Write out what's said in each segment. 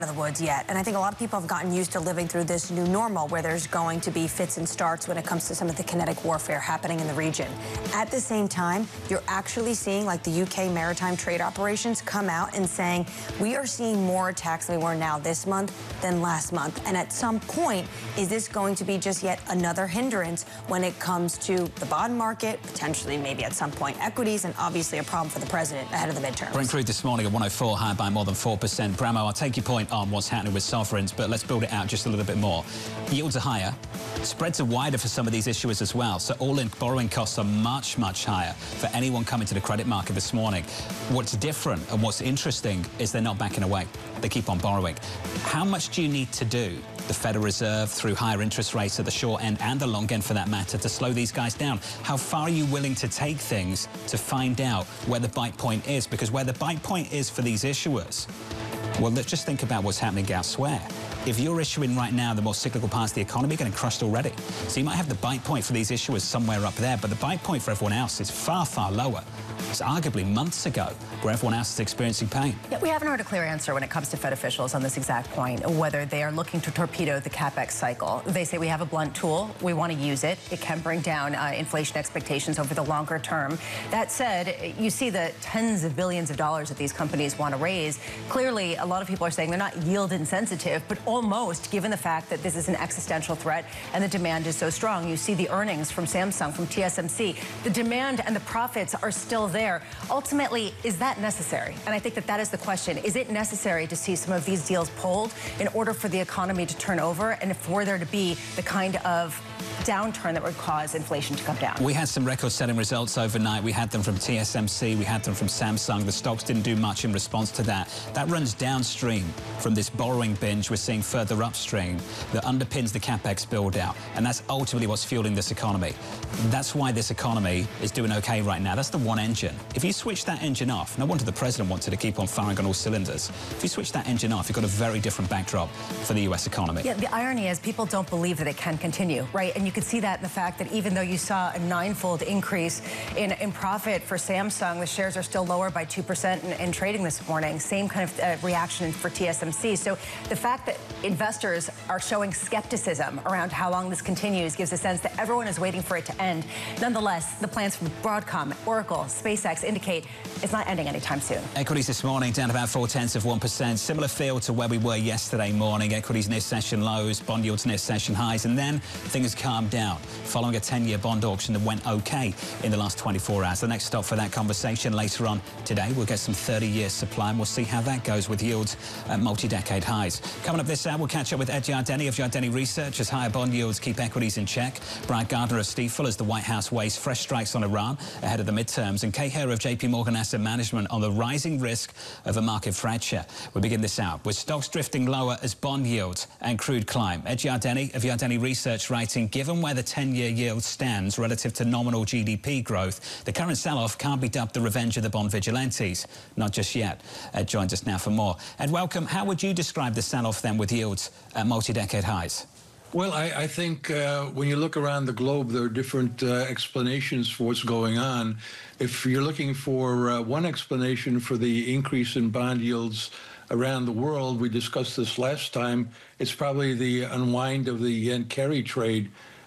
of the woods yet. And I think a lot of people have gotten used to living through this new normal where there's going to be fits and starts when it comes to some of the kinetic warfare happening in the region. At the same time, you're actually seeing like the UK maritime trade operations come out and saying, we are seeing more attacks than we were now this month than last month. And at some point, is this going to be just yet another hindrance when it comes to the bond market, potentially maybe at some point equities, and obviously a problem for the president ahead of the midterms? Brent crude this morning at 104, higher by more than 4%. Bramo, I'll take your point on what's happening with sovereigns, but let's build it out just a little bit more. Yields are higher. Spreads are wider for some of these issuers as well, so all-in borrowing costs are much, much higher for anyone coming to the credit market this morning. What's different and what's interesting is they're not backing away. They keep on borrowing. How much do you need to do, the Federal Reserve, through higher interest rates at the short end and the long end for that matter, to slow these guys down? How far are you willing to take things to find out where the bite point is? Because where the bite point is for these issuers, well, let's just think about what's happening elsewhere. If you're issuing right now, the more cyclical parts of the economy are getting crushed already. So you might have the bite point for these issuers somewhere up there, but the bite point for everyone else is far, far lower. It's arguably months ago where everyone else is experiencing pain. Yeah, we haven't heard a clear answer when it comes to Fed officials on this exact point, whether they are looking to torpedo the CapEx cycle. They say we have a blunt tool, we want to use it. It can bring down inflation expectations over the longer term. That said, you see the tens of billions of dollars that these companies want to raise. Clearly, a lot of people are saying they're not yield insensitive, but almost, given the fact that this is an existential threat and the demand is so strong. You see the earnings from Samsung, from TSMC. The demand and the profits are still there. Ultimately, is that necessary? And I think that that is the question. Is it necessary to see some of these deals pulled in order for the economy to turn over and for there to be the kind of downturn that would cause inflation to come down? We had some record-setting results overnight. We had them from TSMC, we had them from Samsung. The stocks didn't do much in response to that. That runs downstream from this borrowing binge we're seeing further upstream that underpins the CapEx build-out. And that's ultimately what's fueling this economy. That's why this economy is doing okay right now. That's the one engine. If you switch that engine off, no wonder the president wanted to keep on firing on all cylinders. If you switch that engine off, you've got a very different backdrop for the US economy. Yeah, the irony is people don't believe that it can continue, right? And you could see that in the fact that even though you saw a ninefold increase in profit for Samsung, the shares are still lower by 2% in trading this morning. Same kind of reaction for TSMC. So the fact that investors are showing skepticism around how long this continues gives a sense that everyone is waiting for it to end. Nonetheless, the plans from Broadcom, Oracle, SpaceX indicate it's not ending anytime soon. Equities this morning down about 0.4%. Similar feel to where we were yesterday morning. Equities near session lows, bond yields near session highs, and then things calmed down following a 10-year bond auction that went okay in the last 24 hours. The next stop for that conversation later on today, we'll get some 30-year supply, and we'll see how that goes with yields at multi-decade highs. Coming up this hour, we'll catch up with Ed Yardeni of Yardeni Research as higher bond yields keep equities in check. Brad Gardner of Stifel as the White House weighs fresh strikes on Iran ahead of the midterms, and Kay Hare of JP Morgan Asset Management on the rising risk of a market fracture. We begin this out with stocks drifting lower as bond yields and crude climb. Ed Yardeni of Yardeni Research writing, given where the 10-year yield stands relative to nominal GDP growth, the current sell-off can't be dubbed the revenge of the bond vigilantes. Not just yet. Ed joins us now for more. Ed, welcome. How would you describe the sell-off then with yields at multi-decade highs? Well, I think when you look around the globe, there are different explanations for what's going on. If you're looking for one explanation for the increase in bond yields around the world, we discussed this last time, it's probably the unwind of the yen carry trade.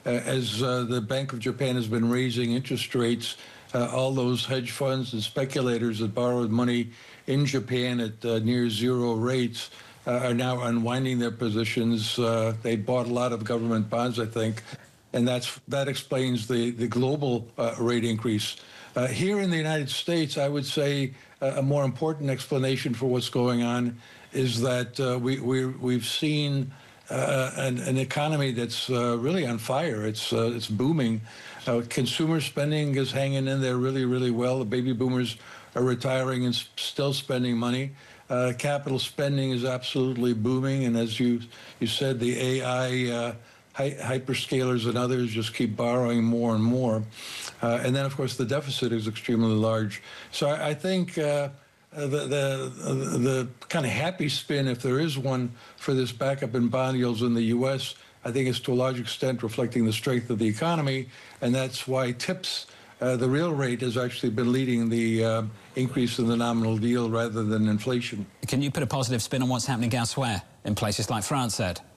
As the Bank of Japan has been raising interest rates, all those hedge funds and speculators that borrowed money in Japan at near zero rates are now unwinding their positions. They bought a lot of government bonds, I think, and that explains the global rate increase. Here in the United States, I would say a more important explanation for what's going on is that we've seen an economy that's really on fire. It's booming. Consumer spending is hanging in there really, really well. The baby boomers are retiring and still spending money. Capital spending is absolutely booming, and as you said, the AI hyperscalers and others just keep borrowing more and more. And then, of course, the deficit is extremely large. So I think the kind of happy spin, if there is one, for this backup in bond yields in the U.S., I think is to a large extent reflecting the strength of the economy, and that's why tips the real rate has actually been leading the increase in the nominal yield rather than inflation. Can you put a positive spin on what's happening elsewhere in places like France, Ed?